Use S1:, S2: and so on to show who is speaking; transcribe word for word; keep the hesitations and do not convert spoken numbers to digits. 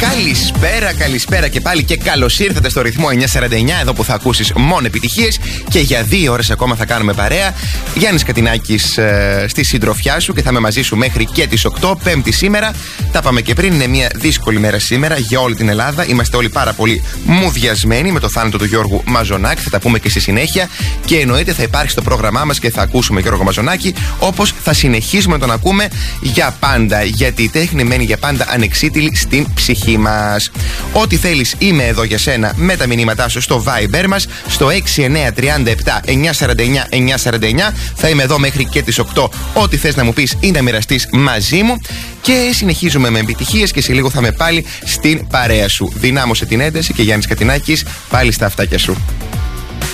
S1: Καλησπέρα, καλησπέρα και πάλι και καλώς ήρθατε στο ρυθμό εννιακόσια σαράντα εννιά, εδώ που θα ακούσεις μόνο επιτυχίες και για δύο ώρες ακόμα θα κάνουμε παρέα. Γιάννης Κατινάκης ε, στη συντροφιά σου και θα είμαι μαζί σου μέχρι και τις οκτώ, Πέμπτη σήμερα. Τα πάμε και πριν, είναι μια δύσκολη μέρα σήμερα για όλη την Ελλάδα. Είμαστε όλοι πάρα πολύ μουδιασμένοι με το θάνατο του Γιώργου Μαζονάκη. Θα τα πούμε και στη συνέχεια. Και εννοείται θα υπάρχει στο πρόγραμμά μας και θα ακούσουμε Γιώργο Μαζονάκη, όπως θα συνεχίσουμε να τον ακούμε για πάντα. Γιατί η τέχνη μένει για πάντα ανεξίτηλη στην ψυχή μας. Ό,τι θέλεις, είμαι εδώ για σένα με τα μηνύματά σου στο Viber μας στο έξι εννιά τρία επτά εννιακόσια σαράντα εννιά εννιακόσια σαράντα εννιά. Θα είμαι εδώ μέχρι και τις οκτώ. Ό,τι θες να μου πεις ή να μοιραστείς μαζί μου. Και συνεχίζουμε με επιτυχίες και σε λίγο θα είμαι πάλι στην παρέα σου. Δυνάμωσε την ένταση και Γιάννης Κατινάκης πάλι στα αυτάκια σου.